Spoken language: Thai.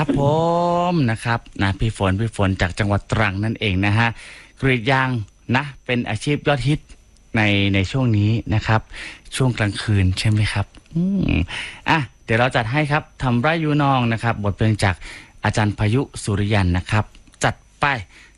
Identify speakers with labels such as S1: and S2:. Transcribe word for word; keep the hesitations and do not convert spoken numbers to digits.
S1: ครับผมนะครับนะพี่ฝนพี่ฝนจากจังหวัดตรังนั่นเองนะฮะกรีดยางนะเป็นอาชีพยอดฮิตในในช่วงนี้นะครับช่วงกลางคืนใช่ไหมครับอืมอ่ะเดี๋ยวเราจัดให้ครับทำไร่ยูนองนะครับบทเพลงจากอาจารย์พายุสุริยันนะครับจัดไป